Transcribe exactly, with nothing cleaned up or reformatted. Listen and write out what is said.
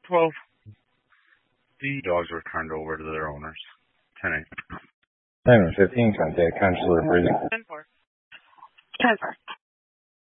twelve. The dogs were turned over to their owners. ten eight. nine one fifteen, contact Consular Prison. ten four. ten four.